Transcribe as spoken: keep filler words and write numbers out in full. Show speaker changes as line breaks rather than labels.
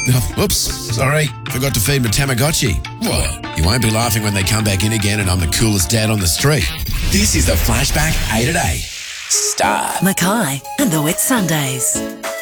Oh, oops, sorry. Forgot to feed my Tamagotchi. What? You won't be laughing when they come back in again and I'm the coolest dad on the street. This is the Flashback eight at eight. Start.
Mackay and the Wet Sundays.